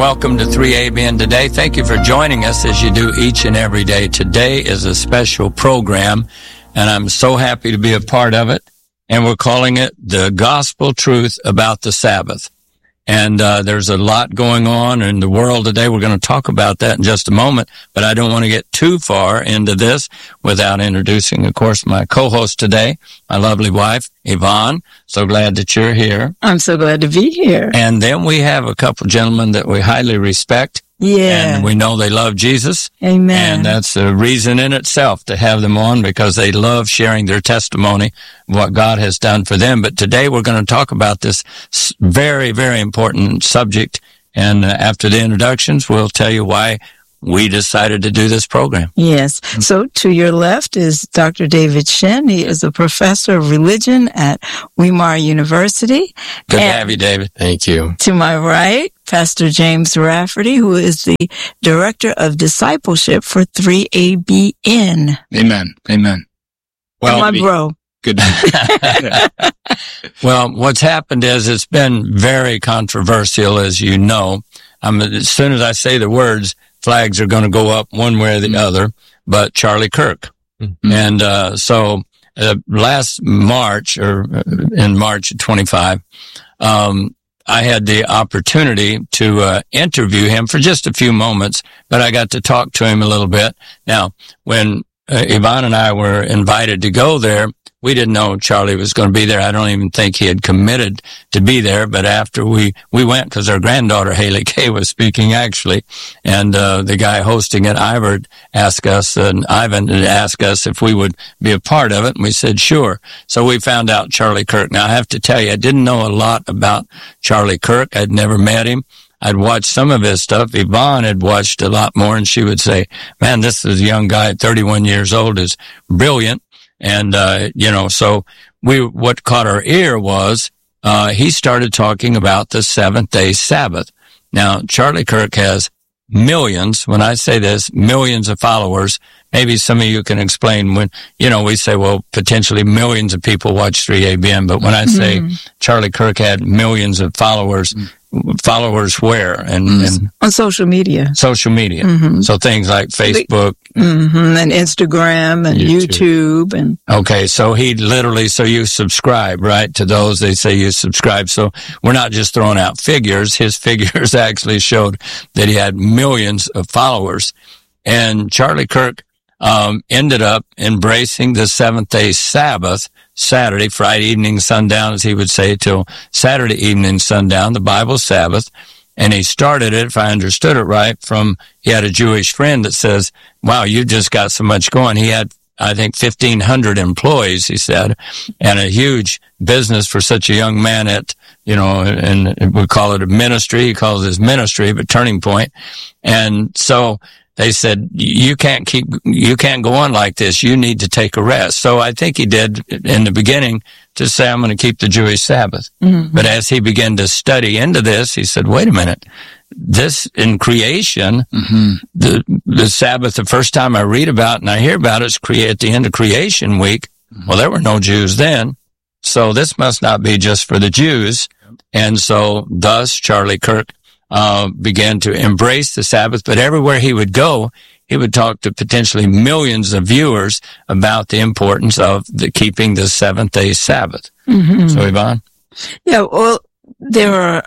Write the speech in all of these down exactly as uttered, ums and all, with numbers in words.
welcome to three A B N Today. Thank you for joining us as you do each and every day. Today is a special program, and I'm so happy to be a part of it. And we're calling it The Gospel Truth About the Sabbath. And uh, there's a lot going on in the world today. We're going to talk about that in just a moment, but I don't want to get too far into this without introducing, of course, my co-host today, my lovely wife, Yvonne. So glad that you're here. I'm so glad to be here. And then we have a couple gentlemen that we highly respect. Yeah. And we know they love Jesus. Amen. And that's a reason in itself to have them on, because they love sharing their testimony, what God has done for them. But today we're going to talk about this very, very important subject. And after the introductions, we'll tell you why we decided to do this program. Yes. So to your left is Doctor David Shin. He is a professor of religion at Weimar University. Good and to have you, David. Thank you. To my right, Pastor James Rafferty, who is the Director of Discipleship for three A B N. Amen. Amen. Well, and my bro. Good. Well, what's happened is it's been very controversial, as you know. Um, as soon as I say the words, flags are going to go up one way or the mm-hmm. other, but Charlie Kirk. Mm-hmm. And uh so uh, last March, or uh, in March of twenty-five, um I had the opportunity to uh, interview him for just a few moments, but I got to talk to him a little bit. Now, when uh, Yvonne and I were invited to go there, we didn't know Charlie was going to be there. I don't even think he had committed to be there. But after we, we went, because our granddaughter, Haley Kay, was speaking actually, and uh, the guy hosting it, Ivan, asked us, and Ivan asked us if we would be a part of it, and we said sure. So we found out Charlie Kirk. Now, I have to tell you, I didn't know a lot about Charlie Kirk. I'd never met him. I'd watched some of his stuff. Yvonne had watched a lot more, and she would say, man, this is a young guy at thirty-one years old, is brilliant. And, uh, you know, so we, what caught our ear was, uh, he started talking about the seventh day Sabbath. Now, Charlie Kirk has millions, when I say this, millions of followers. Maybe some of you can explain when, you know, we say, well, potentially millions of people watch three A B N, but when I say mm-hmm. Charlie Kirk had millions of followers, mm-hmm. followers where? And, mm-hmm. and on social media. Social media. Mm-hmm. So things like Facebook. Mm-hmm. And Instagram and YouTube. YouTube and Okay, so he literally, so you subscribe, right, to those. They say you subscribe. So we're not just throwing out figures. His figures actually showed that he had millions of followers. And Charlie Kirk um ended up embracing the seventh day Sabbath, Saturday, Friday evening, sundown, as he would say, till Saturday evening, sundown, the Bible Sabbath. And he started it, if I understood it right, from, he had a Jewish friend that says, wow, you just got so much going. He had, I think, fifteen hundred employees, he said, and a huge business for such a young man at, you know, and we call it a ministry. He calls his ministry, but Turning Point. And so they said, you can't keep, you can't go on like this. You need to take a rest. So I think he did in the beginning to say, I'm going to keep the Jewish Sabbath. Mm-hmm. But as he began to study into this, he said, wait a minute, this in creation, mm-hmm. the, the Sabbath, the first time I read about and I hear about it is create at the end of creation week. Mm-hmm. Well, there were no Jews then. So this must not be just for the Jews. And so thus Charlie Kirk Uh, began to embrace the Sabbath, but everywhere he would go, he would talk to potentially millions of viewers about the importance of the keeping the seventh day Sabbath. Mm-hmm. So, Yvonne? Yeah, well, there are,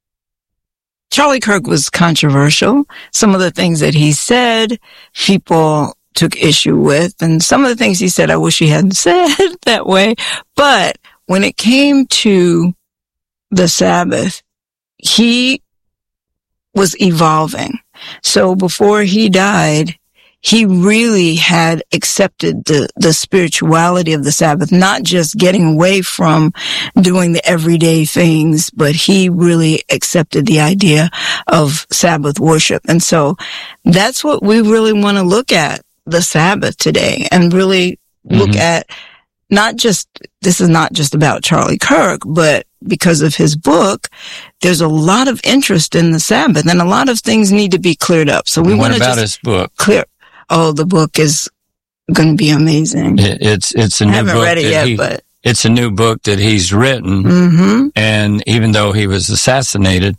Charlie Kirk was controversial. Some of the things that he said, people took issue with, and some of the things he said, I wish he hadn't said that way. But when it came to the Sabbath, he was evolving. So before he died, he really had accepted the, the spirituality of the Sabbath, not just getting away from doing the everyday things, but he really accepted the idea of Sabbath worship. And so that's what we really want to look at, the Sabbath today, and really look mm-hmm. at not just, this is not just about Charlie Kirk, but because of his book, there's a lot of interest in the Sabbath, and a lot of things need to be cleared up. So we want to just about his book? Clear. Oh, the book is going to be amazing. It, it's it's a new I haven't book read it yet, he, but it's a new book that he's written. Mm-hmm. And even though he was assassinated,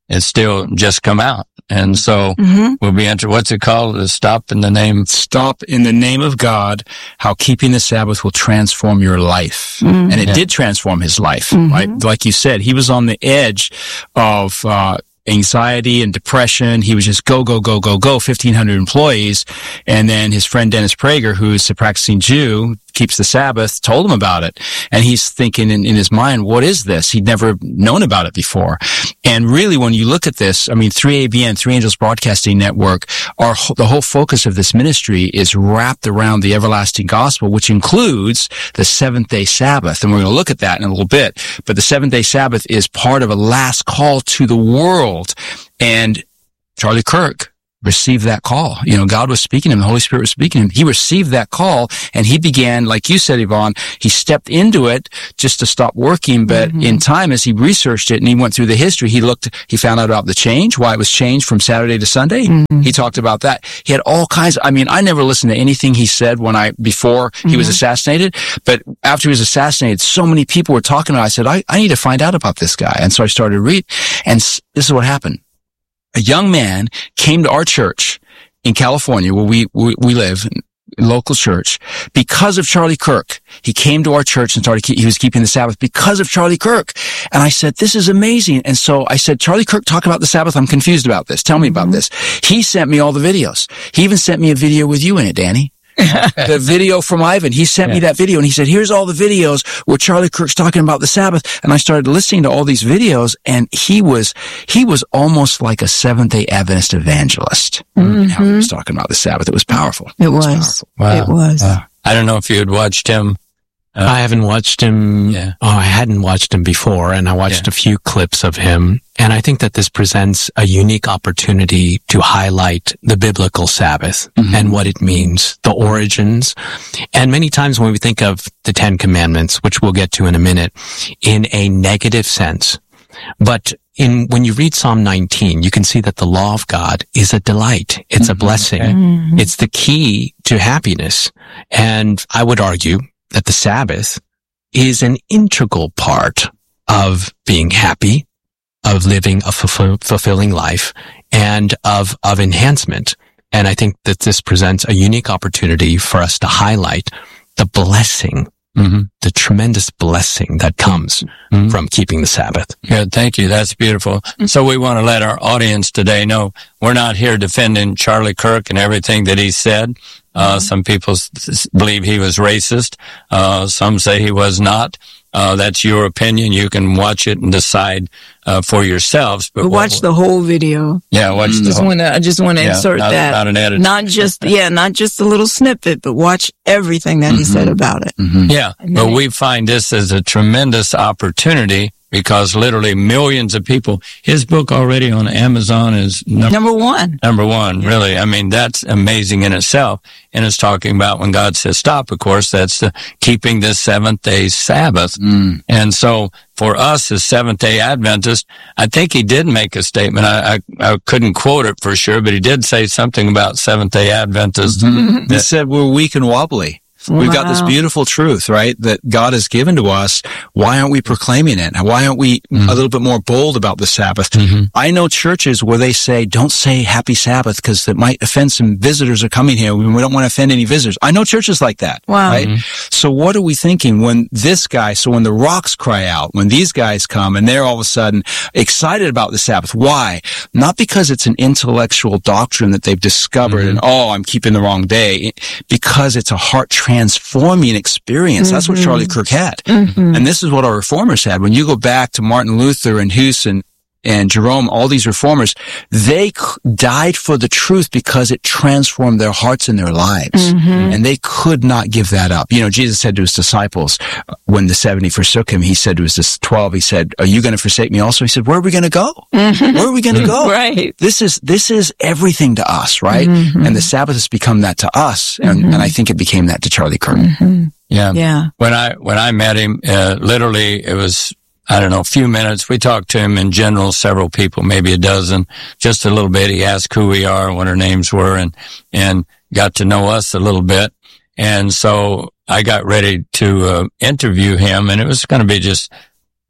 it's still just come out. And so mm-hmm. we'll be into, what's it called? The Stop in the Name. Stop in the Name of God, How Keeping the Sabbath Will Transform Your Life. Mm-hmm. And it yeah. did transform his life, mm-hmm. right? Like you said, he was on the edge of, uh, anxiety and depression. He was just go, go, go, go, go, fifteen hundred employees. And then his friend Dennis Prager, who's a practicing Jew, keeps the Sabbath, told him about it. And he's thinking in, in his mind, what is this? He'd never known about it before. And really, when you look at this, I mean, three A B N, Three Angels Broadcasting Network, our, the whole focus of this ministry is wrapped around the everlasting gospel, which includes the seventh day Sabbath. And we're going to look at that in a little bit. But the seventh day Sabbath is part of a last call to the world. And Charlie Kirk received that call. You know, God was speaking to him. The Holy Spirit was speaking to him. He received that call and he began, like you said, Yvonne, he stepped into it just to stop working. But mm-hmm. in time, as he researched it and he went through the history, he looked, he found out about the change, why it was changed from Saturday to Sunday. Mm-hmm. He talked about that. He had all kinds of, I mean, I never listened to anything he said when I, before mm-hmm. he was assassinated, but after he was assassinated, so many people were talking about it. I said, I, I need to find out about this guy. And so I started to read, and this is what happened. A young man came to our church in California, where we, we, we live, local church, because of Charlie Kirk. He came to our church and started, he was keeping the Sabbath because of Charlie Kirk. And I said, this is amazing. And so I said, Charlie Kirk, talk about the Sabbath. I'm confused about this. Tell me about mm-hmm. this. He sent me all the videos. He even sent me a video with you in it, Danny. The video from Ivan. He sent yeah. me that video and he said, here's all the videos where Charlie Kirk's talking about the Sabbath. And I started listening to all these videos, and he was, he was almost like a Seventh-day Adventist evangelist. Mm-hmm. And how he was talking about the Sabbath. It was powerful. It was. It was. Wow. It was. Uh, I don't know if you had watched him. Uh, I haven't watched him. Yeah. Oh, I hadn't watched him before, and I watched yeah. a few clips of him. And I think that this presents a unique opportunity to highlight the biblical Sabbath mm-hmm. and what it means, the origins. And many times when we think of the Ten Commandments, which we'll get to in a minute, in a negative sense, but in, when you read Psalm nineteen, you can see that the law of God is a delight. It's mm-hmm. a blessing. Mm-hmm. It's the key to happiness. And I would argue that the Sabbath is an integral part of being happy, of living a fulfill, fulfilling life, and of, of enhancement. And I think that this presents a unique opportunity for us to highlight the blessing, mm-hmm. the tremendous blessing that comes mm-hmm. from keeping the Sabbath. Good. Thank you. That's beautiful. So we want to let our audience today know we're not here defending Charlie Kirk and everything that he said. Uh, mm-hmm. Some people s- believe he was racist. Uh, some say he was not. Uh, that's your opinion. You can watch it and decide, uh, for yourselves. But, but watch what, the whole video. Yeah, watch mm-hmm. the just whole. Wanna, I just want to yeah, insert not, that. Not an edit. Not just, yeah, not just a little snippet, but watch everything that mm-hmm. he said about it. Mm-hmm. Yeah, but we find this as a tremendous opportunity because literally millions of people, his book already on Amazon is number, number one. Number one, yeah. Really. I mean, that's amazing in itself. And it's talking about when God says stop, of course, that's the keeping the seventh day Sabbath. Mm. And so for us as Seventh day Adventists, I think he did make a statement. I, I, I couldn't quote it for sure, but he did say something about Seventh day Adventists. Mm-hmm. He said we're weak and wobbly. We've got this beautiful truth, right, that God has given to us. Why aren't we proclaiming it? Why aren't we mm-hmm. a little bit more bold about the Sabbath? Mm-hmm. I know churches where they say, don't say happy Sabbath because it might offend some visitors are coming here. We don't want to offend any visitors. I know churches like that, wow. right? Mm-hmm. So what are we thinking when this guy, so when the rocks cry out, when these guys come and they're all of a sudden excited about the Sabbath? Why? Not because it's an intellectual doctrine that they've discovered mm-hmm. and, oh, I'm keeping the wrong day. Because it's a heart transformation. Transforming experience. Mm-hmm. That's what Charlie Kirk had. Mm-hmm. And this is what our reformers had. When you go back to Martin Luther and Hus and, and Jerome, all these reformers, they died for the truth because it transformed their hearts and their lives. Mm-hmm. And they could not give that up. You know, Jesus said to his disciples, when the seventy forsook him, he said to his twelve, he said, are you going to forsake me also? He said, where are we going to go? Mm-hmm. Where are we going to go? Right. This is, this is everything to us, right? Mm-hmm. And the Sabbath has become that to us. And, mm-hmm. and I think it became that to Charlie Kirk. Mm-hmm. Yeah. Yeah. When I, when I met him, uh, literally it was, I don't know, a few minutes. We talked to him in general, several people, maybe a dozen, just a little bit. He asked who we are, what our names were, and, and got to know us a little bit. And so I got ready to uh, interview him, and it was going to be just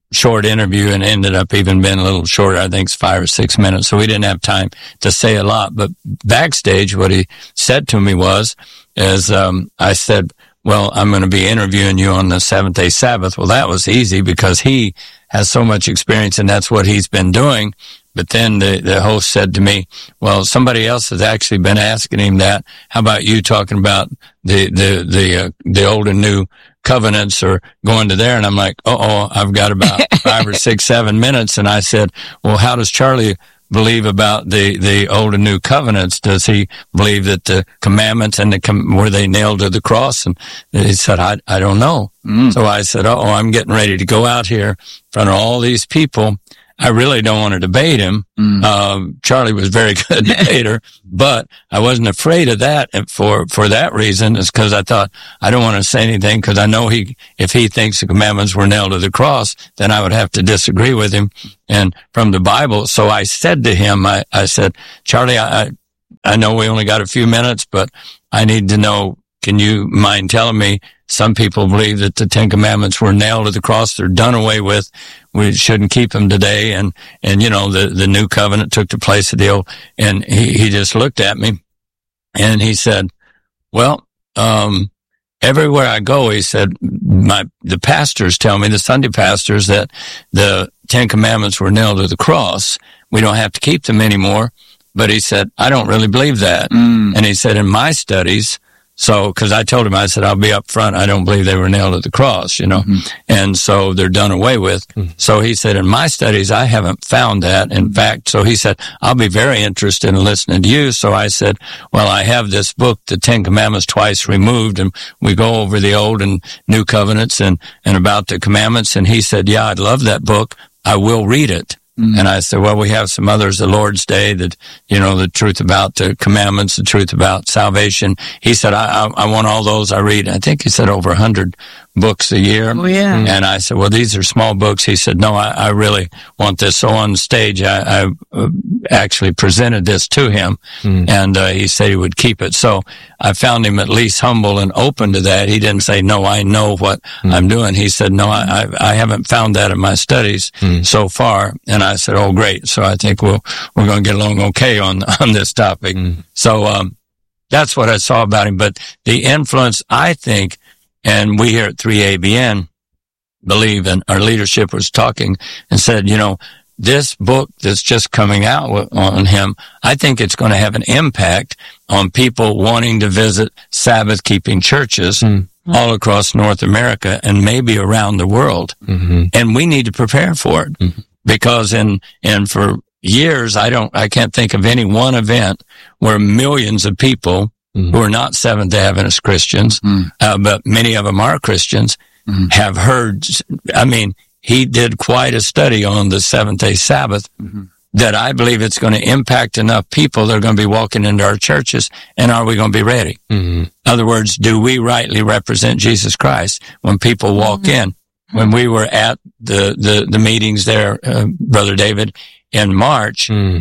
short interview and ended up even being a little shorter. I think it's five or six minutes. So we didn't have time to say a lot. But backstage, what he said to me was, is, um, I said, well, I'm going to be interviewing you on the seventh day Sabbath. Well, that was easy because he has so much experience and that's what he's been doing. But then the, the host said to me, well, somebody else has actually been asking him that. How about you talking about the, the, the, uh, the old and new covenants or going to there? And I'm like, uh-oh, I've got about five or six, seven minutes. And I said, well, how does Charlie believe about the, the old and new covenants? Does he believe that the commandments and the, com- were they nailed to the cross? And he said, I, I don't know. Mm. So I said, uh-oh, I'm getting ready to go out here in front of all these people. I really don't want to debate him. Mm. Um, Charlie was a very good debater, but I wasn't afraid of that for, for that reason is because I thought I don't want to say anything because I know he, if he thinks the commandments were nailed to the cross, then I would have to disagree with him and from the Bible. So I said to him, I, I said, Charlie, I, I know we only got a few minutes, but I need to know, can you mind telling me some people believe that the Ten Commandments were nailed to the cross. They're done away with. We shouldn't keep them today. And, and, you know, the, the new covenant took the place of the old. And he, he just looked at me and he said, well, um, everywhere I go, he said, my, the pastors tell me, the Sunday pastors, that the Ten Commandments were nailed to the cross. We don't have to keep them anymore. But he said, I don't really believe that. Mm. And he said, in my studies, so, cause I told him, I said, I'll be up front. I don't believe they were nailed to the cross, you know, mm-hmm. and so they're done away with. Mm-hmm. So he said, in my studies, I haven't found that. In fact, so he said, I'll be very interested in listening to you. So I said, well, I have this book, The Ten Commandments Twice Removed, and we go over the old and new covenants and, and about the commandments. And he said, yeah, I'd love that book. I will read it. Mm-hmm. And I said, well, we have some others, the Lord's Day, that, you know, the truth about the commandments, the truth about salvation. He said, I, I, I want all those. I read, I think he said over a hundred books a year. Oh, yeah. And I said, well, these are small books. He said, no, I, I really want this. So on stage, I, I uh, actually presented this to him mm. and uh, he said he would keep it. So I found him at least humble and open to that. He didn't say, no, I know what mm. I'm doing. He said, no, I, I, I haven't found that in my studies mm. so far. And I said, oh, great. So I think we'll, we're going to get along okay on, on this topic. Mm. So, um, that's what I saw about him. But the influence, I think, and we here at three A B N believe, and our leadership was talking and said, you know, this book that's just coming out on him, I think it's going to have an impact on people wanting to visit Sabbath-keeping churches mm-hmm. all across North America and maybe around the world. Mm-hmm. And we need to prepare for it mm-hmm. because in, and for years, I don't, I can't think of any one event where millions of people mm-hmm. who are not Seventh-day Adventist Christians, mm-hmm. uh, but many of them are Christians, mm-hmm. have heard, I mean, he did quite a study on the seventh-day Sabbath mm-hmm. that I believe it's going to impact enough people that are going to be walking into our churches, and are we going to be ready? Mm-hmm. In other words, do we rightly represent Jesus Christ when people walk mm-hmm. in? When we were at the, the, the meetings there, uh, Brother David, in March, mm.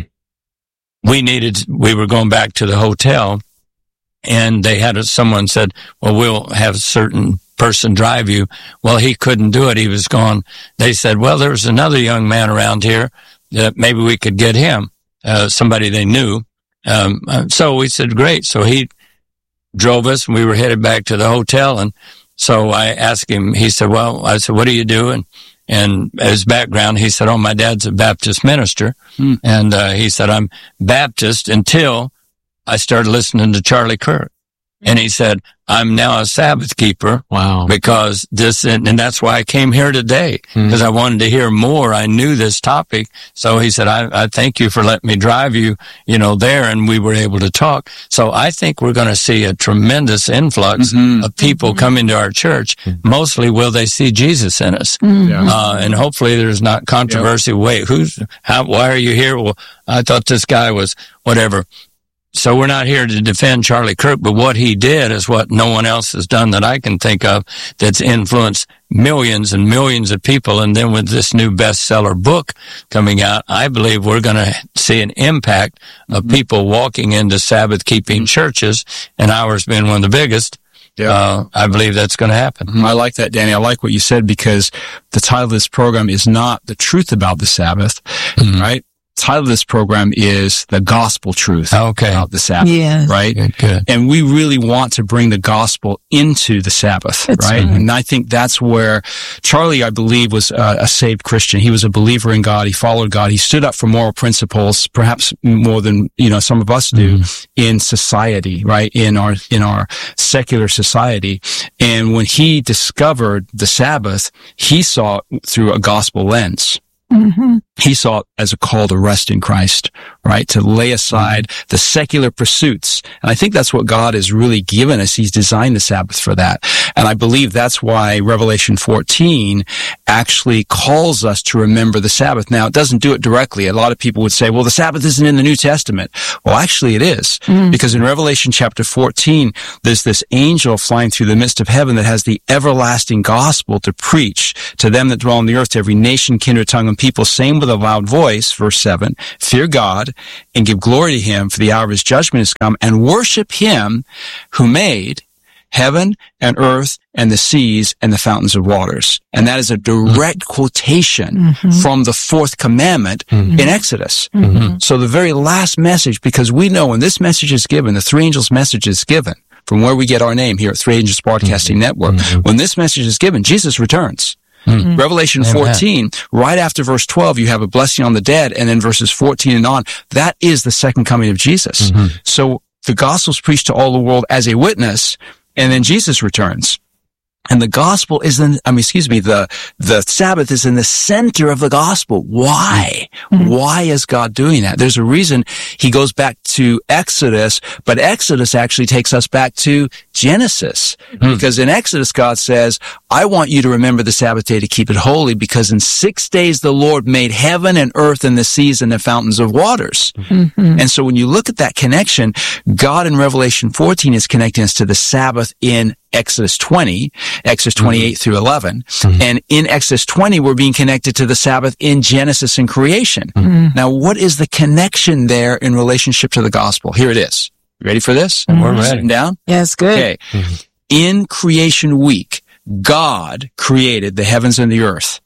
we needed, we were going back to the hotel, and they had a, someone said, well, we'll have a certain person drive you. Well, he couldn't do it. He was gone. They said, well, there was another young man around here that maybe we could get him, uh, somebody they knew. Um, so we said, great. So he drove us and we were headed back to the hotel. And so I asked him, he said, well, I said, what do you do? And, and his background, he said, oh, my dad's a Baptist minister. Hmm. And, uh, he said, I'm Baptist until I started listening to Charlie Kirk. And he said, I'm now a Sabbath keeper. Wow. Because this, and, and that's why I came here today, because mm. I wanted to hear more. I knew this topic. So he said, I, I thank you for letting me drive you, you know, there. And we were able to talk. So I think we're going to see a tremendous influx mm-hmm. of people mm-hmm. coming to our church. Mm-hmm. Mostly will they see Jesus in us. Mm-hmm. Yeah. Uh, and hopefully there's not controversy. Yep. Wait, who's, how, why are you here? Well, I thought this guy was whatever. So we're not here to defend Charlie Kirk, but what he did is what no one else has done that I can think of that's influenced millions and millions of people. And then with this new bestseller book coming out, I believe we're going to see an impact of mm-hmm. people walking into Sabbath-keeping churches, and ours being one of the biggest, yeah. uh, I believe that's going to happen. I like that, Danny. I like what you said, because the title of this program is not The Truth About the Sabbath, mm-hmm. right? The title of this program is The Gospel Truth okay. About the Sabbath, yes. right? Good, good. And we really want to bring the gospel into the Sabbath, that's right? right? And I think that's where Charlie, I believe, was a, a saved Christian. He was a believer in God. He followed God. He stood up for moral principles, perhaps more than, you know, some of us do mm-hmm. in society, right? In our, in our secular society. And when he discovered the Sabbath, he saw it through a gospel lens. Mm-hmm. He saw it as a call to rest in Christ, right? To lay aside mm-hmm. the secular pursuits. And I think that's what God has really given us. He's designed the Sabbath for that. And I believe that's why Revelation fourteen actually calls us to remember the Sabbath. Now, it doesn't do it directly. A lot of people would say, well, the Sabbath isn't in the New Testament. Well, actually it is. Mm-hmm. Because in Revelation chapter fourteen, there's this angel flying through the midst of heaven that has the everlasting gospel to preach to them that dwell on the earth, to every nation, kindred, tongue, and people, saying with a loud voice, verse seven, fear God and give glory to him, for the hour of his judgment has come, and worship him who made heaven and earth and the seas and the fountains of waters. And that is a direct mm-hmm. quotation mm-hmm. from the fourth commandment mm-hmm. in Exodus. Mm-hmm. So the very last message, because we know when this message is given, the three angels' message is given, from where we get our name here at Three Angels Broadcasting mm-hmm. Network. Mm-hmm. When this message is given, Jesus returns. Mm-hmm. Revelation fourteen, Amen. Right after verse twelve, you have a blessing on the dead, and then verses fourteen and on, that is the second coming of Jesus. Mm-hmm. So the gospel's preached to all the world as a witness, and then Jesus returns. And the gospel is in, I mean, excuse me, the, the Sabbath is in the center of the gospel. Why? Mm-hmm. Why is God doing that? There's a reason he goes back to Exodus, but Exodus actually takes us back to Genesis. Mm-hmm. Because in Exodus, God says, I want you to remember the Sabbath day to keep it holy, because in six days the Lord made heaven and earth and the seas and the fountains of waters. Mm-hmm. And so when you look at that connection, God in Revelation fourteen is connecting us to the Sabbath in Exodus twenty, Exodus twenty-eight mm-hmm. through eleven. Mm-hmm. And in Exodus twenty, we're being connected to the Sabbath in Genesis and creation. Mm-hmm. Now, what is the connection there in relationship to the gospel? Here it is. You ready for this? Mm-hmm. We're sitting down? Yes, good. Okay. Mm-hmm. In creation week, God created the heavens and the earth.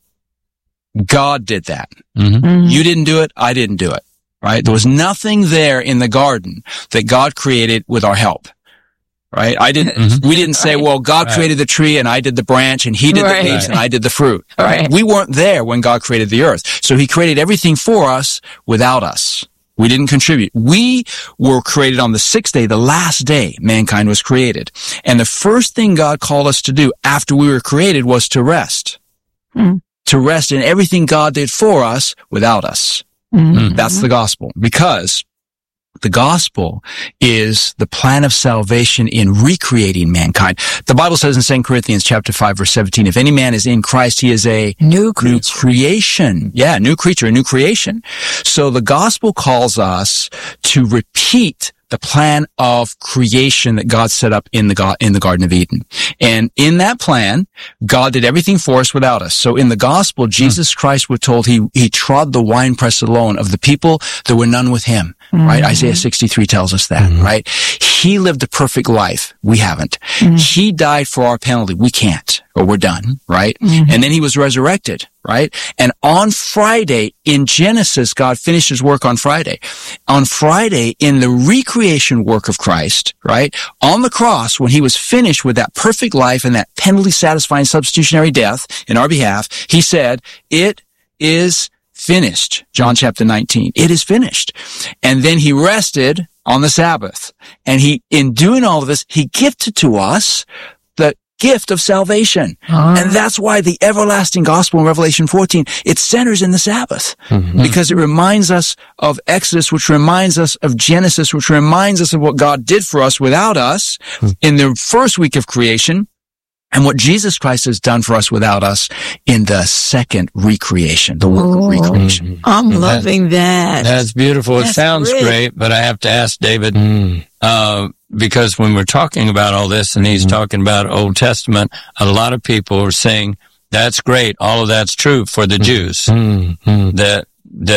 God did that. Mm-hmm. Mm-hmm. You didn't do it. I didn't do it. Right? There was nothing there in the garden that God created with our help. Right? I didn't, mm-hmm. we didn't say, right. well, God right. created the tree and I did the branch and he did right. the leaves and I did the fruit. Right. We weren't there when God created the earth. So he created everything for us without us. We didn't contribute. We were created on the sixth day, the last day mankind was created. And the first thing God called us to do after we were created was to rest. Mm. To rest in everything God did for us without us. Mm-hmm. That's the gospel. Because the gospel is the plan of salvation in recreating mankind. The Bible says in Second Corinthians chapter five, verse seventeen, if any man is in Christ, he is a new, new creation. Yeah, new creature, a new creation. So the gospel calls us to repeat the plan of creation that God set up in the God, in the Garden of Eden. And in that plan, God did everything for us without us. So in the gospel, Jesus mm. Christ, we're told he, he trod the winepress alone of the people. There were none with him, mm-hmm. right? Isaiah sixty-three tells us that, mm-hmm. right? He lived a perfect life. We haven't. Mm-hmm. He died for our penalty. We can't, or we're done, right? Mm-hmm. And then he was resurrected, right? And on Friday in Genesis, God finished his work on Friday. On Friday, in the recreation work of Christ, right? On the cross, when he was finished with that perfect life and that penalty satisfying substitutionary death in our behalf, he said, it is finished. John chapter nineteen. It is finished. And then he rested on the Sabbath. And he, in doing all of this, he gifted to us the gift of salvation. Uh-huh. And that's why the everlasting gospel in Revelation fourteen, it centers in the Sabbath. Mm-hmm. Because it reminds us of Exodus, which reminds us of Genesis, which reminds us of what God did for us without us mm-hmm. in the first week of creation, and what Jesus Christ has done for us without us in the second recreation, the work oh, of recreation. I'm mm-hmm. loving that. That's beautiful. That's it sounds great. great, but I have to ask David, mm. uh, because when we're talking about all this and he's mm. talking about Old Testament, a lot of people are saying, that's great. All of that's true for the mm. Jews. Mm. Mm. That, that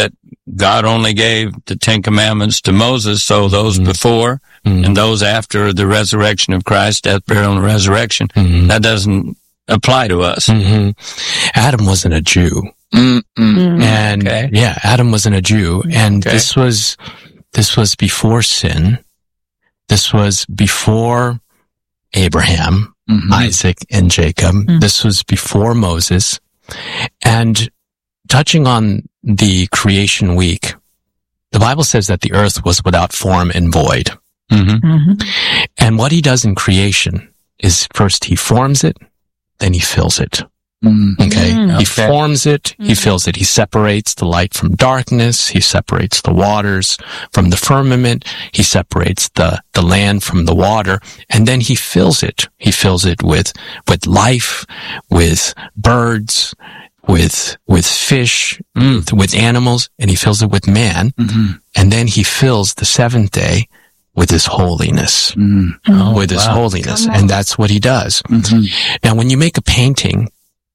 God only gave the Ten Commandments to Moses, so those mm-hmm. before mm-hmm. and those after the resurrection of Christ, death, burial, and resurrection, mm-hmm. that doesn't apply to us. Mm-hmm. Adam wasn't a Jew. Mm-hmm. And okay. yeah, Adam wasn't a Jew. And okay. this was, this was before sin. This was before Abraham, mm-hmm. Isaac, and Jacob. Mm-hmm. This was before Moses. And touching on the creation week, the Bible says that the earth was without form and void. Mm-hmm. Mm-hmm. And what he does in creation is first he forms it, then he fills it. Mm-hmm. Okay? Mm-hmm. He okay. forms it, mm-hmm. he fills it. He separates the light from darkness. He separates the waters from the firmament. He separates the, the land from the water. And then he fills it. He fills it with, with life, with birds, with, with fish, mm. with, with animals, and he fills it with man. Mm-hmm. And then he fills the seventh day with his holiness, mm. oh, with his wow. holiness. And that's what he does. Mm-hmm. Now, when you make a painting,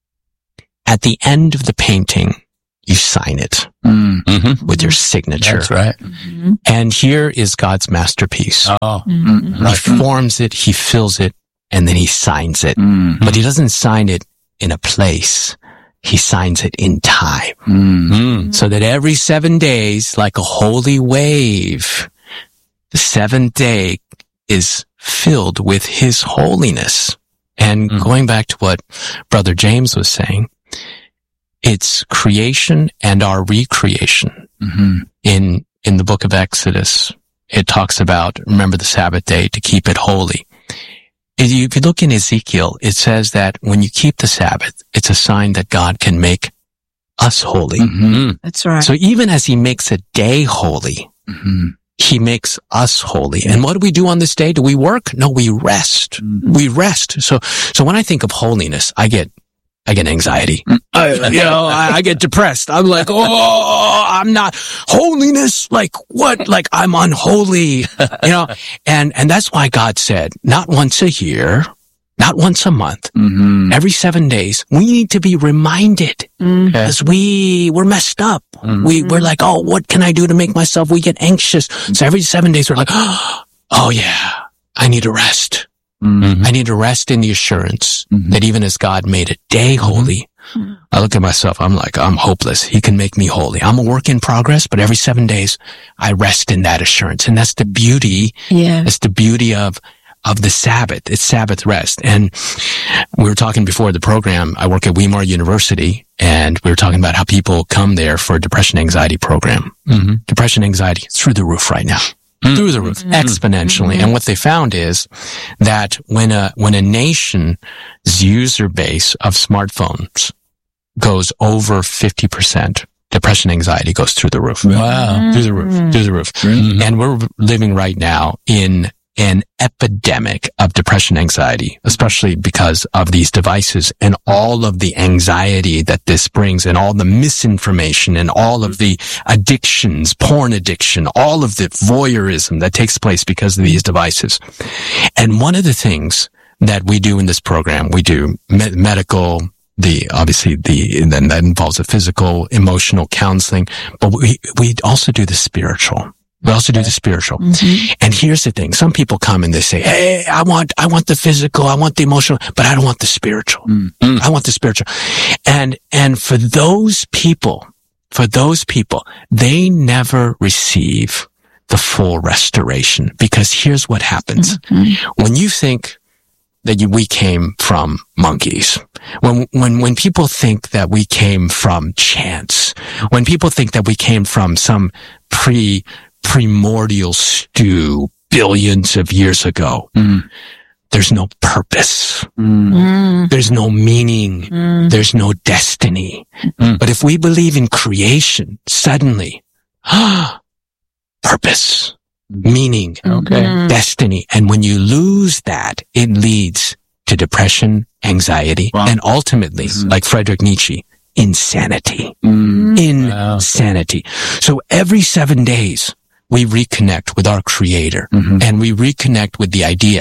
at the end of the painting, you sign it mm-hmm. with your signature. That's right. Mm-hmm. And here is God's masterpiece. Oh. Mm-hmm. He forms it, he fills it, and then he signs it. Mm-hmm. But he doesn't sign it in a place. He signs it in time. Mm-hmm. So that every seven days, like a holy wave, the seventh day is filled with his holiness. And mm-hmm. going back to what Brother James was saying, it's creation and our recreation. Mm-hmm. In, in the book of Exodus, it talks about, remember the Sabbath day to keep it holy. If you look in Ezekiel, it says that when you keep the Sabbath, it's a sign that God can make us holy. Mm-hmm. That's right. So even as he makes a day holy, mm-hmm. he makes us holy. And what do we do on this day? Do we work? No, we rest. Mm-hmm. We rest. So, so when I think of holiness, I get, I get anxiety. I, you know, I, I get depressed. I'm like, oh, I'm not holiness. Like what? Like I'm unholy, you know, and, and that's why God said not once a year, not once a month, mm-hmm. every seven days, we need to be reminded because mm-hmm. we, we're messed up. Mm-hmm. We, we're like, oh, what can I do to make myself? We get anxious. So every seven days we're like, oh yeah, I need to rest. Mm-hmm. I need to rest in the assurance mm-hmm. that even as God made a day holy, mm-hmm. I look at myself, I'm like, I'm hopeless. He can make me holy. I'm a work in progress, but every seven days I rest in that assurance. And that's the beauty. Yeah. That's the beauty of, of the Sabbath. It's Sabbath rest. And we were talking before the program, I work at Weimar University, and we were talking about how people come there for a depression anxiety program. Mm-hmm. Depression anxiety, it's through the roof right now. Mm-hmm. Through the roof, mm-hmm. exponentially. Mm-hmm. And what they found is that when a, when a nation's user base of smartphones goes over fifty percent, depression anxiety goes through the roof. Wow. Through the roof, through the roof. Mm-hmm. And we're living right now in an epidemic of depression anxiety, especially because of these devices and all of the anxiety that this brings and all the misinformation and all of the addictions, porn addiction, all of the voyeurism that takes place because of these devices. And one of the things that we do in this program, we do me- medical, the, obviously the, then that involves the physical, emotional counseling, but we, we also do the spiritual. We also do the spiritual. Mm-hmm. And here's the thing. Some people come and they say, hey, I want, I want the physical, I want the emotional, but I don't want the spiritual. Mm-hmm. I want the spiritual. And, and for those people, for those people, they never receive the full restoration, because here's what happens. Mm-hmm. When you think that you, we came from monkeys, when, when, when people think that we came from chance, when people think that we came from some pre, primordial stew billions of years ago, mm. there's no purpose. Mm. There's no meaning. Mm. There's no destiny. Mm. But if we believe in creation, suddenly, purpose, meaning, okay. destiny. And when you lose that, it leads to depression, anxiety, wow. and ultimately, mm-hmm. like Friedrich Nietzsche, insanity. Mm. Insanity. Wow. So every seven days, we reconnect with our Creator, mm-hmm. and we reconnect with the idea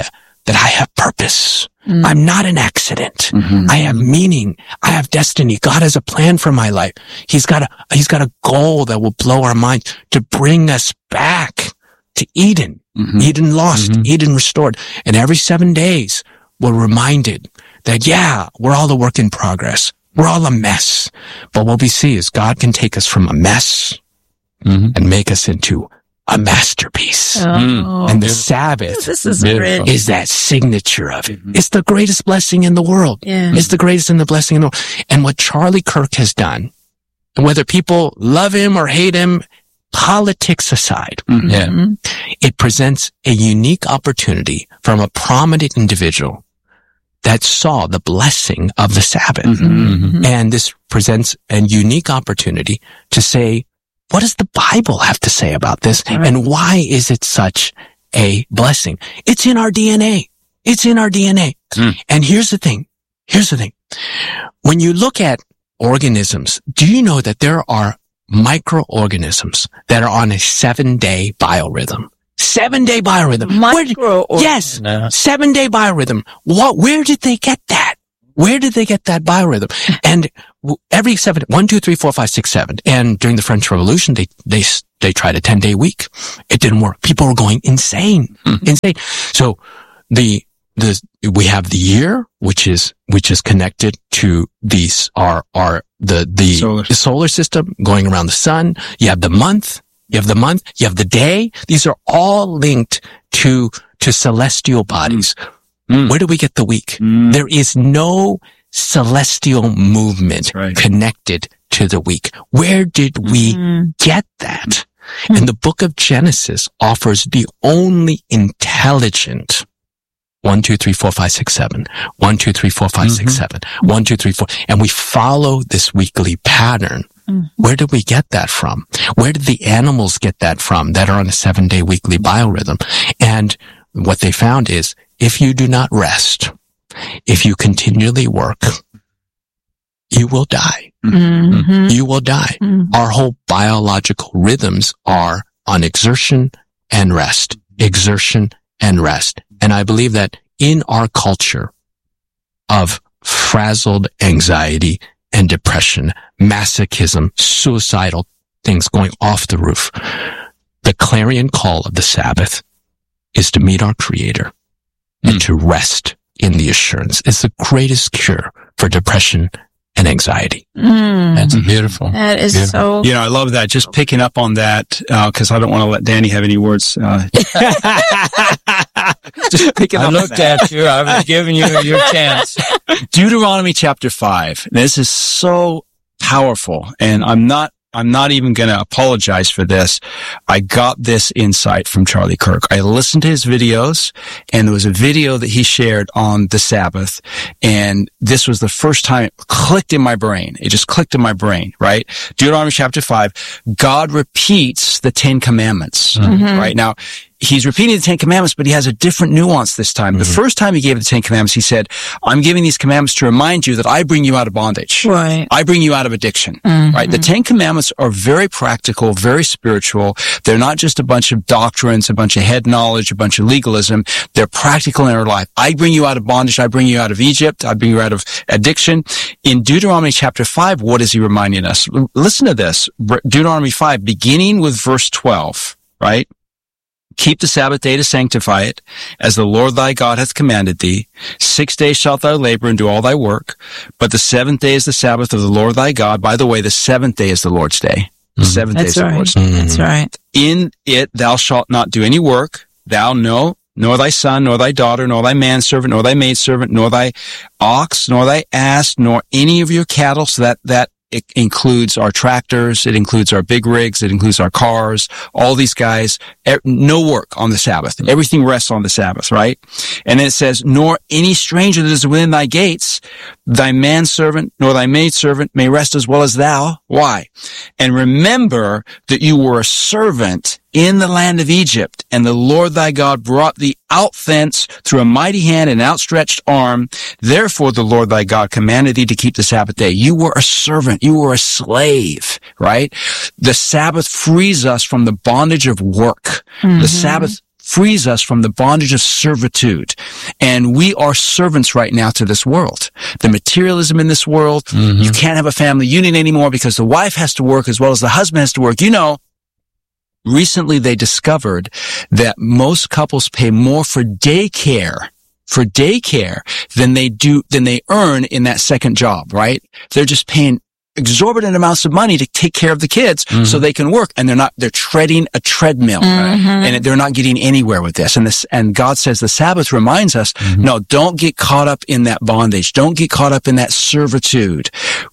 that I have purpose. Mm. I'm not an accident. Mm-hmm. I have meaning. I have destiny. God has a plan for my life. He's got a, he's got a goal that will blow our minds to bring us back to Eden. Mm-hmm. Eden lost, mm-hmm. Eden restored. And every seven days, we're reminded that, yeah, we're all a work in progress. We're all a mess. But what we see is God can take us from a mess mm-hmm. and make us into a masterpiece. Oh. And the Sabbath this is, is that signature of it. It's the greatest blessing in the world. Yeah. It's the greatest and the blessing in the world. And what Charlie Kirk has done, and whether people love him or hate him, politics aside, mm-hmm. yeah. it presents a unique opportunity from a prominent individual that saw the blessing of the Sabbath. Mm-hmm. And this presents a unique opportunity to say, what does the Bible have to say about this? Right. And why is it such a blessing? It's in our D N A. It's in our D N A. Mm. And here's the thing. Here's the thing. When you look at organisms, do you know that there are microorganisms that are on a seven-day biorhythm? Seven-day biorhythm. Micro. Yes. No. Seven-day biorhythm. What? Where did they get that? Where did they get that biorhythm? And every seven, one, two, three, four, five, six, seven. And during the French Revolution, they, they, they tried a ten-day week. It didn't work. People were going insane, mm-hmm. insane. So the, the, we have the year, which is, which is connected to these, our, our, the, the solar. the solar system going around the sun. You have the month, you have the month, you have the day. These are all linked to, to celestial bodies. Mm. Mm. Where do we get the week? Mm. There is no celestial movement right. connected to the week. Where did we mm. get that? Mm. And the book of Genesis offers the only intelligent one, two, three, four, five, six, seven. One, two, three, four, five, mm-hmm. six, seven. One, two, three, four. And we follow this weekly pattern. Mm. Where did we get that from? Where did the animals get that from that are on a seven-day weekly biorhythm? And what they found is, if you do not rest, if you continually work, you will die. Mm-hmm. You will die. Mm-hmm. Our whole biological rhythms are on exertion and rest, exertion and rest. And I believe that in our culture of frazzled anxiety and depression, masochism, suicidal things going off the roof, the clarion call of the Sabbath is to meet our Creator and mm. to rest in the assurance. It's the greatest cure for depression and anxiety. Mm. That's beautiful. That is beautiful. so... You know, I love that. Just picking up on that, uh, cause I don't want to let Danny have any words. Uh, just picking I up looked on that. at you. I was giving you your chance. Deuteronomy chapter five. This is so powerful, and I'm not I'm not even going to apologize for this. I got this insight from Charlie Kirk. I listened to his videos, and there was a video that he shared on the Sabbath, and this was the first time it clicked in my brain. It just clicked in my brain, right? Deuteronomy chapter five, God repeats the Ten Commandments, mm-hmm. right? Now, he's repeating the Ten Commandments, but he has a different nuance this time. Mm-hmm. The first time he gave the Ten Commandments, he said, I'm giving these commandments to remind you that I bring you out of bondage. Right. I bring you out of addiction. Mm-hmm. Right? The Ten Commandments are very practical, very spiritual. They're not just a bunch of doctrines, a bunch of head knowledge, a bunch of legalism. They're practical in our life. I bring you out of bondage. I bring you out of Egypt. I bring you out of addiction. In Deuteronomy chapter five, what is he reminding us? Listen to this. Deuteronomy five, beginning with verse twelve, right? Keep the Sabbath day to sanctify it, as the Lord thy God hath commanded thee. Six days shalt thou labor and do all thy work, but the seventh day is the Sabbath of the Lord thy God. By the way, the seventh day is the Lord's day. The mm-hmm. seventh That's day is right. the Lord's day. That's right. In it thou shalt not do any work, thou no, nor thy son, nor thy daughter, nor thy manservant, nor thy maidservant, nor thy ox, nor thy ass, nor any of your cattle. So that, that it includes our tractors, it includes our big rigs, it includes our cars, all these guys, no work on the Sabbath. Everything rests on the Sabbath, right? And then it says, nor any stranger that is within thy gates, thy manservant, nor thy maidservant may rest as well as thou. Why? And remember that you were a servant in the land of Egypt, and the Lord thy God brought thee out thence through a mighty hand and outstretched arm. Therefore the Lord thy God commanded thee to keep the Sabbath day. You were a servant. You were a slave, right? The Sabbath frees us from the bondage of work. Mm-hmm. The Sabbath frees us from the bondage of servitude. And we are servants right now to this world. The materialism in this world, mm-hmm. you can't have a family union anymore because the wife has to work as well as the husband has to work. You know, recently they discovered that most couples pay more for daycare for daycare than they do, than they earn in that second job, right? They're just paying exorbitant amounts of money to take care of the kids mm-hmm. so they can work, and they're not, they're treading a treadmill mm-hmm. and they're not getting anywhere with this. And this, and God says the Sabbath reminds us, mm-hmm. no, don't get caught up in that bondage. Don't get caught up in that servitude.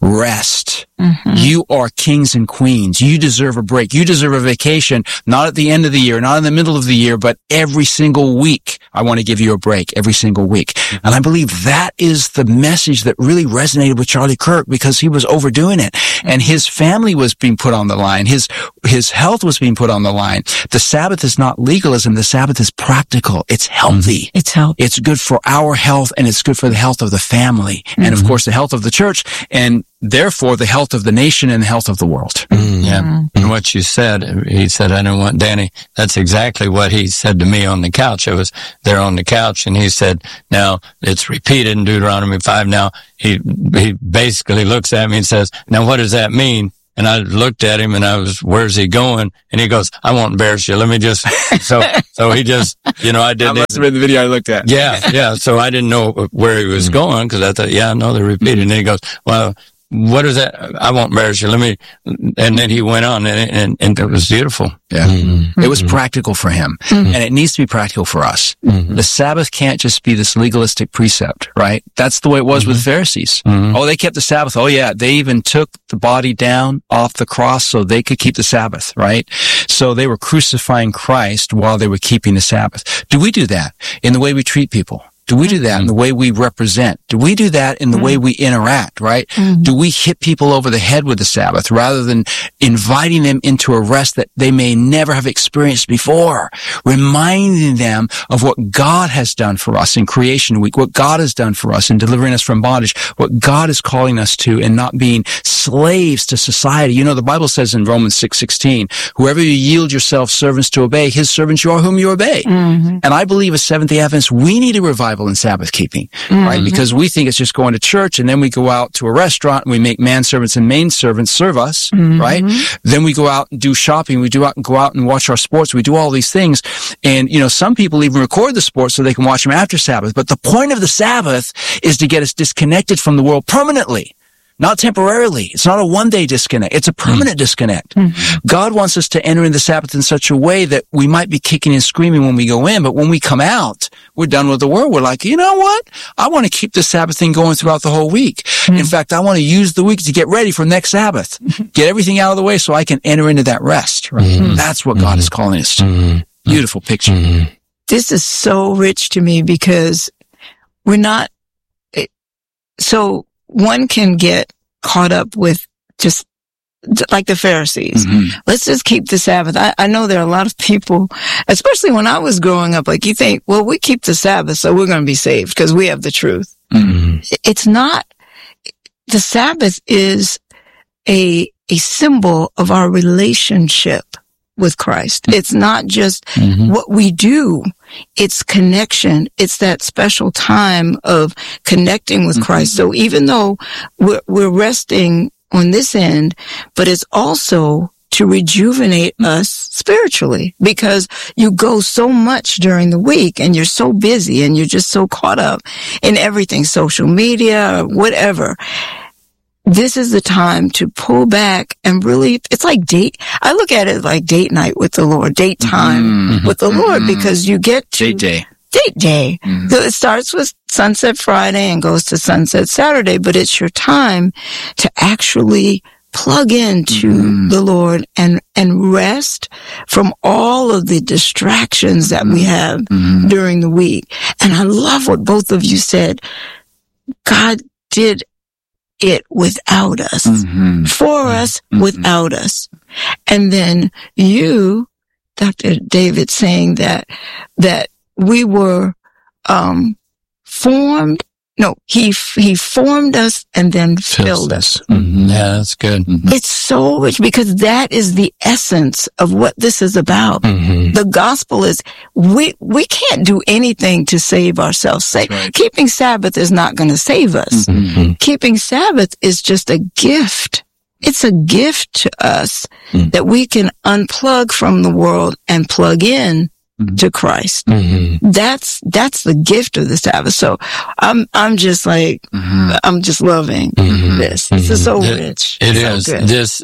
Rest. Mm-hmm. You are kings and queens. You deserve a break. You deserve a vacation, not at the end of the year, not in the middle of the year, but every single week. I want to give you a break every single week. Mm-hmm. And I believe that is the message that really resonated with Charlie Kirk, because he was overdoing it. And his family was being put on the line. His, his health was being put on the line. The Sabbath is not legalism. The Sabbath is practical. It's healthy. It's healthy. It's good for our health, and it's good for the health of the family. Mm-hmm. And of course, the health of the church, and therefore the health of the nation and the health of the world. Mm-hmm. Yeah. And what you said, he said, I don't want Danny. That's exactly what he said to me on the couch. I was there on the couch, and he said, now it's repeated in Deuteronomy five. Now he, he basically looks at me and says, now what does that mean? And I looked at him and I was, where's he going? And he goes, I won't embarrass you. Let me just, so, so he just, you know, I didn't. That must have been the video I looked at. Yeah. Yeah. So I didn't know where he was going, because I thought, yeah, no, they're repeating. And then he goes, well, what is that? I won't embarrass you. Let me, and then he went on, and, and, and it was beautiful. Yeah. Mm-hmm. It was practical for him, mm-hmm. and it needs to be practical for us. Mm-hmm. The Sabbath can't just be this legalistic precept, right? That's the way it was mm-hmm. with the Pharisees. Mm-hmm. Oh, they kept the Sabbath. Oh yeah. They even took the body down off the cross so they could keep the Sabbath, right? So they were crucifying Christ while they were keeping the Sabbath. Do we do that in the way we treat people? Do we do that in the way we represent? Do we do that in the mm-hmm. way we interact, right? Mm-hmm. Do we hit people over the head with the Sabbath rather than inviting them into a rest that they may never have experienced before? Reminding them of what God has done for us in Creation Week, what God has done for us in delivering us from bondage, what God is calling us to, and not being slaves to society. You know, the Bible says in Romans six sixteen, whoever you yield yourselves servants to obey, his servants you are whom you obey. Mm-hmm. And I believe as Seventh-day Adventists, we need a revival in Sabbath keeping, mm-hmm. right? Because we think it's just going to church, and then we go out to a restaurant and we make manservants and maidservants serve us, mm-hmm. right? Then we go out and do shopping. We do out and go out and watch our sports. We do all these things. And, you know, some people even record the sports so they can watch them after Sabbath. But the point of the Sabbath is to get us disconnected from the world permanently. Not temporarily. It's not a one-day disconnect. It's a permanent mm. disconnect. Mm. God wants us to enter into the Sabbath in such a way that we might be kicking and screaming when we go in, but when we come out, we're done with the world. We're like, you know what? I want to keep the Sabbath thing going throughout the whole week. Mm. In fact, I want to use the week to get ready for next Sabbath. Get everything out of the way so I can enter into that rest. Right? Mm. That's what mm. God is calling us to. Mm. Beautiful picture. Mm. This is so rich to me, because we're not, it, so one can get caught up with just like the Pharisees. Mm-hmm. Let's just keep the Sabbath. I, I know there are a lot of people, especially when I was growing up, like you think, well, we keep the Sabbath, so we're going to be saved because we have the truth. Mm-hmm. It's not, the Sabbath is a, a symbol of our relationship with Christ. It's not just mm-hmm. what we do. It's connection. It's that special time of connecting with mm-hmm. Christ. So even though we're, we're resting on this end, but it's also to rejuvenate us spiritually, because you go so much during the week and you're so busy and you're just so caught up in everything, social media, or whatever. This is the time to pull back and really, it's like date. I look at it like date night with the Lord, date time mm-hmm. with the mm-hmm. Lord, because you get to date day. Date day. Mm-hmm. So it starts with Sunset Friday and goes to Sunset Saturday, but it's your time to actually plug into mm-hmm. the Lord and, and rest from all of the distractions that mm-hmm. we have mm-hmm. during the week. And I love what both of you said. God did it without us, mm-hmm. for us, mm-hmm. without us. And then you, Doctor David, saying that, that we were, um, formed no, he, he formed us and then filled us. Mm-hmm. Yeah, that's good. Mm-hmm. It's so rich because that is the essence of what this is about. Mm-hmm. The gospel is, we, we can't do anything to save ourselves. Sa- right. Keeping Sabbath is not going to save us. Mm-hmm. Keeping Sabbath is just a gift. It's a gift to us mm-hmm. that we can unplug from the world and plug in Mm-hmm. to Christ. Mm-hmm. That's, that's the gift of the Sabbath. So I'm, I'm just like, mm-hmm. I'm just loving mm-hmm. this. This mm-hmm. is so it, rich. It so is. Good. This,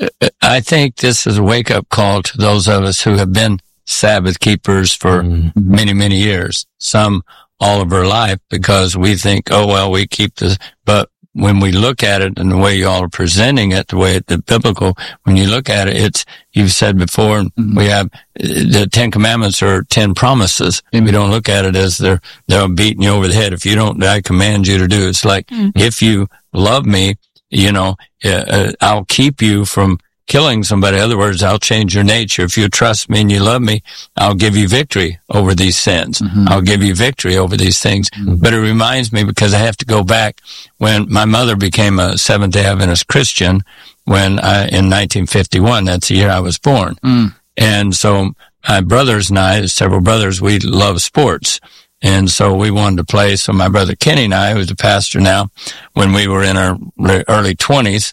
I think this is a wake up call to those of us who have been Sabbath keepers for mm-hmm. many, many years. Some all of our life because we think, oh, well, we keep this, but when we look at it and the way you all are presenting it, the way it, the biblical, when you look at it, it's, you've said before, mm-hmm. we have, the Ten Commandments are ten promises. Mm-hmm. We don't look at it as they're, they're beating you over the head. If you don't, I command you to do. It's like, mm-hmm. if you love me, you know, uh, I'll keep you from killing somebody. In other words, I'll change your nature. If you trust me and you love me, I'll give you victory over these sins. Mm-hmm. I'll give you victory over these things. Mm-hmm. But it reminds me because I have to go back when my mother became a Seventh-day Adventist Christian when I, in nineteen fifty-one, that's the year I was born. Mm. And so my brothers and I, several brothers, we love sports. And so we wanted to play. So my brother Kenny and I, who's a pastor now, when we were in our early twenties,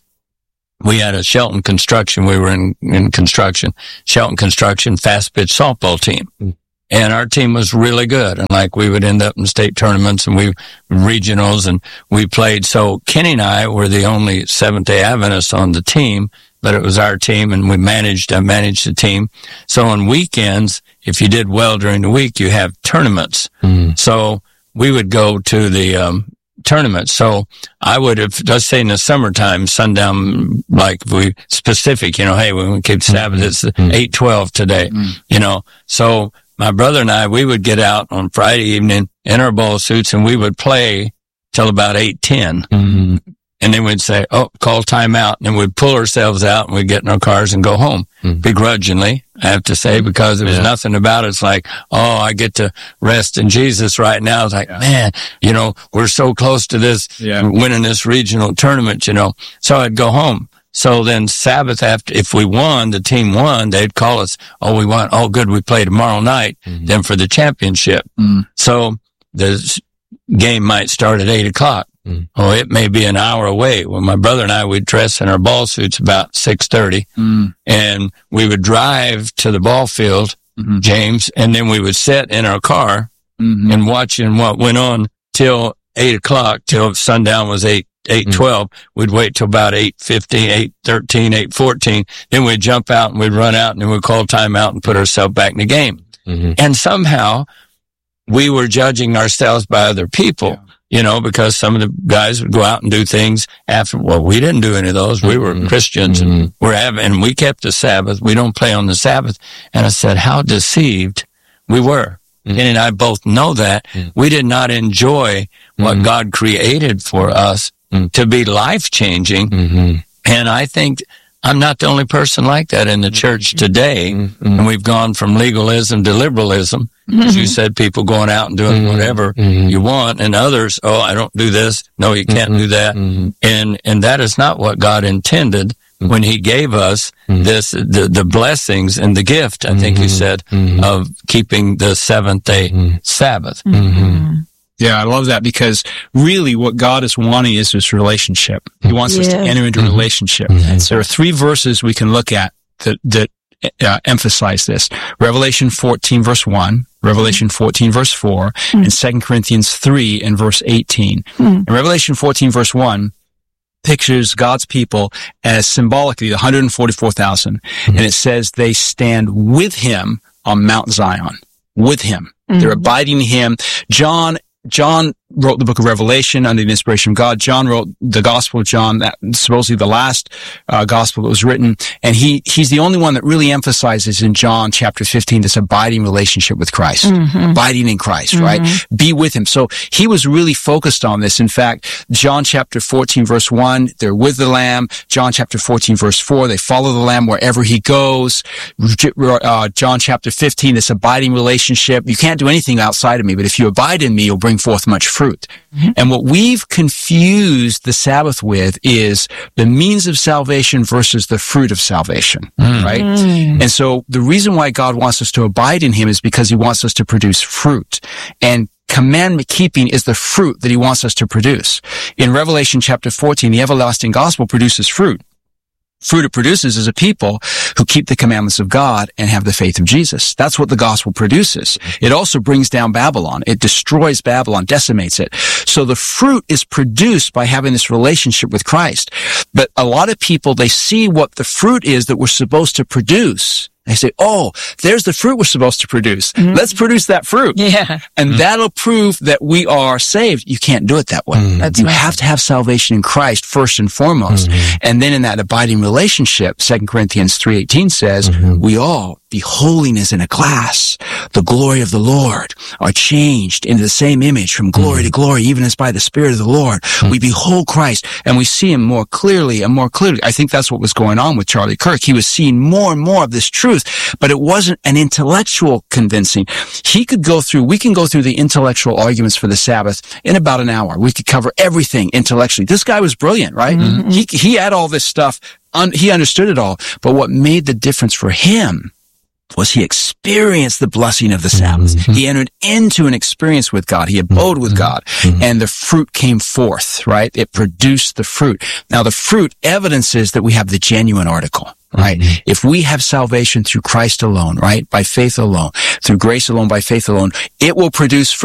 we had a Shelton Construction. We were in, in construction, Shelton Construction fast pitch softball team. Mm. And our team was really good. And like we would end up in state tournaments and we regionals and we played. So Kenny and I were the only Seventh-day Adventists on the team, but it was our team and we managed, I managed the team. So on weekends, if you did well during the week, you have tournaments. Mm. So we would go to the, um, tournament. So I would have, let's say in the summertime, sundown, like if we specific, you know, hey, we keep Sabbath, it's mm-hmm. eight twelve today, mm-hmm. you know. So my brother and I, we would get out on Friday evening in our ball suits and we would play till about eight ten. Mm-hmm. And then we'd say, oh, call timeout. And we'd pull ourselves out and we'd get in our cars and go home. Mm-hmm. Begrudgingly, I have to say, because there was yeah. nothing about it. It's like, oh, I get to rest in Jesus right now. It's like, yeah. man, you know, we're so close to this, yeah. winning this regional tournament, you know. So I'd go home. So then Sabbath after, if we won, the team won, they'd call us, oh, we won. Oh, good. We play tomorrow night. Mm-hmm. Then for the championship. Mm-hmm. So the game might start at eight o'clock. Mm. Oh, it may be an hour away. Well, my brother and I would dress in our ball suits about six thirty, mm. and we would drive to the ball field, mm-hmm. James, and then we would sit in our car mm-hmm. and watching what went on till eight o'clock, till sundown was eight, eight twelve. Mm-hmm. We'd wait till about eight fifteen, eight thirteen, eight fourteen. Then we'd jump out and we'd run out and then we'd call timeout and put ourselves back in the game. Mm-hmm. And somehow we were judging ourselves by other people. Yeah. You know, because some of the guys would go out and do things after, well, we didn't do any of those. We were mm-hmm. Christians mm-hmm. and we're having, and we kept the Sabbath. We don't play on the Sabbath. And I said, how deceived we were. Mm-hmm. Kenny and I both know that. Mm-hmm. We did not enjoy what mm-hmm. God created for us mm-hmm. to be life changing. Mm-hmm. And I think I'm not the only person like that in the church today. Mm-hmm. And we've gone from legalism to liberalism. Mm-hmm. As you said, people going out and doing mm-hmm. whatever mm-hmm. you want, and others, oh, I don't do this. No, you can't mm-hmm. do that. Mm-hmm. And, and that is not what God intended mm-hmm. when he gave us mm-hmm. this, the, the blessings and the gift, I think mm-hmm. you said, mm-hmm. of keeping the seventh day mm-hmm. Sabbath. Mm-hmm. Yeah, I love that because really what God is wanting is this relationship. He wants yeah. us to enter into a relationship. Mm-hmm. So there are three verses we can look at that, that uh, emphasize this. Revelation fourteen verse one, Revelation fourteen verse four, mm-hmm. and Second Corinthians three and verse eighteen. Mm-hmm. And Revelation fourteen verse one pictures God's people as symbolically one hundred forty-four thousand. Mm-hmm. And it says they stand with him on Mount Zion. With him. Mm-hmm. They're abiding in him. John John wrote the book of Revelation under the inspiration of God. John wrote the Gospel of John, that supposedly the last uh, gospel that was written. And he he's the only one that really emphasizes in John chapter fifteen this abiding relationship with Christ. Mm-hmm. Abiding in Christ, mm-hmm. right? Be with him. So he was really focused on this. In fact, John chapter fourteen verse one, they're with the Lamb. John chapter fourteen verse four, they follow the Lamb wherever he goes. Uh, John chapter fifteen, this abiding relationship. You can't do anything outside of me, but if you abide in me, you'll bring forth much fruit. fruit. Mm-hmm. And what we've confused the Sabbath with is the means of salvation versus the fruit of salvation, mm. right? Mm. And so the reason why God wants us to abide in him is because he wants us to produce fruit. And commandment keeping is the fruit that he wants us to produce. In Revelation chapter fourteen, the everlasting gospel produces fruit. Fruit it produces is a people who keep the commandments of God and have the faith of Jesus. That's what the gospel produces. It also brings down Babylon. It destroys Babylon, decimates it. So the fruit is produced by having this relationship with Christ. But a lot of people, they see what the fruit is that we're supposed to produce. They say, oh, there's the fruit we're supposed to produce. Mm-hmm. Let's produce that fruit. Yeah. And mm-hmm. that'll prove that we are saved. You can't do it that way. Mm-hmm. That's you right. have to have salvation in Christ first and foremost. Mm-hmm. And then in that abiding relationship, Second Corinthians three eighteen says, mm-hmm. we all be holiness in a glass. The glory of the Lord are changed into the same image from glory mm-hmm. to glory, even as by the Spirit of the Lord. Mm-hmm. We behold Christ and we see him more clearly and more clearly. I think that's what was going on with Charlie Kirk. He was seeing more and more of this truth. But it wasn't an intellectual convincing. He could go through, we can go through the intellectual arguments for the Sabbath in about an hour. We could cover everything intellectually. This guy was brilliant, right? Mm-hmm. He, he had all this stuff. Un, he understood it all. But what made the difference for him was he experienced the blessing of the Sabbath. Mm-hmm. He entered into an experience with God. He abode with God. Mm-hmm. And the fruit came forth, right? It produced the fruit. Now the fruit evidences that we have the genuine article. Right? Mm-hmm. If we have salvation through Christ alone, right? By faith alone, through grace alone, by faith alone, it will produce fruit.